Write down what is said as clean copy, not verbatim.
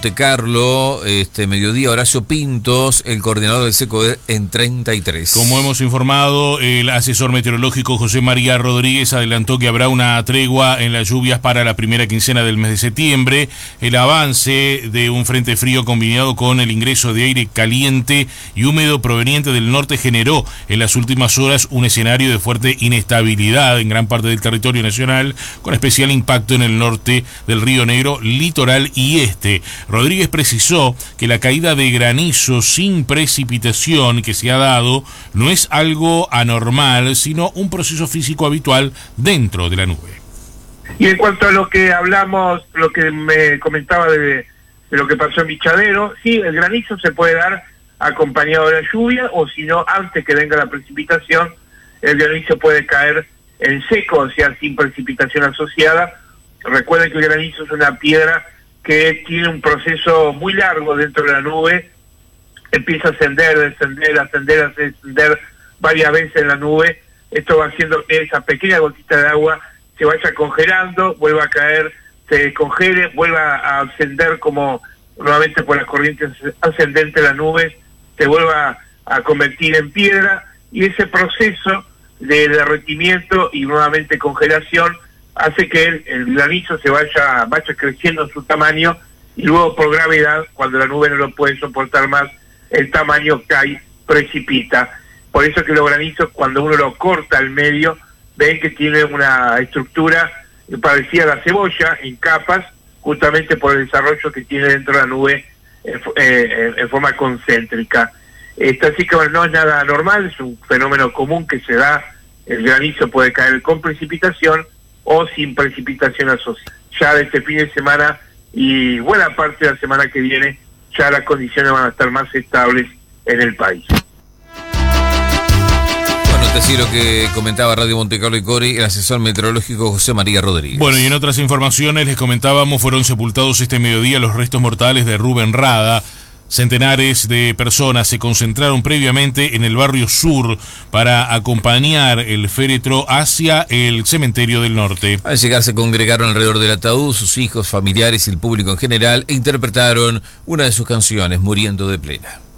Monte Carlo, mediodía, Horacio Pintos, el coordinador del SECODER en 33. Como hemos informado, el asesor meteorológico José María Rodríguez adelantó que habrá una tregua en las lluvias para la primera quincena del mes de septiembre. El avance de un frente frío combinado con el ingreso de aire caliente y húmedo proveniente del norte generó en las últimas horas un escenario de fuerte inestabilidad en gran parte del territorio nacional, con especial impacto en el norte del Río Negro, litoral y este. Rodríguez precisó que la caída de granizo sin precipitación que se ha dado no es algo anormal, sino un proceso físico habitual dentro de la nube. Y en cuanto a lo que hablamos, lo que me comentaba de lo que pasó en Michadero, sí, el granizo se puede dar acompañado de la lluvia, o si no, antes que venga la precipitación, el granizo puede caer en seco, o sea, sin precipitación asociada. Recuerden que el granizo es una piedra que tiene un proceso muy largo dentro de la nube, empieza a ascender, descender varias veces en la nube. Esto va haciendo que esa pequeña gotita de agua se vaya congelando, vuelva a caer, se descongele, vuelva a ascender como nuevamente por las corrientes ascendentes de la nube, se vuelva a convertir en piedra, y ese proceso de derretimiento y nuevamente congelación hace que el granizo se vaya creciendo en su tamaño, y luego por gravedad, cuando la nube no lo puede soportar más, el tamaño cae, precipita. Por eso que los granizos, cuando uno lo corta al medio, ven que tiene una estructura parecida a la cebolla, en capas, justamente por el desarrollo que tiene dentro de la nube en forma concéntrica. Así que bueno, no es nada normal, es un fenómeno común que se da. El granizo puede caer con precipitación o sin precipitación asociada. Ya de este fin de semana y buena parte de la semana que viene, ya las condiciones van a estar más estables en el país. Bueno, te decía lo que comentaba Radio Monte Carlo y Cori, el asesor meteorológico José María Rodríguez. Bueno, y en otras informaciones les comentábamos, fueron sepultados este mediodía los restos mortales de Rubén Rada. Centenares de personas se concentraron previamente en el barrio sur para acompañar el féretro hacia el cementerio del norte. Al llegar se congregaron alrededor del ataúd sus hijos, familiares y el público en general e interpretaron una de sus canciones, Muriendo de Plena.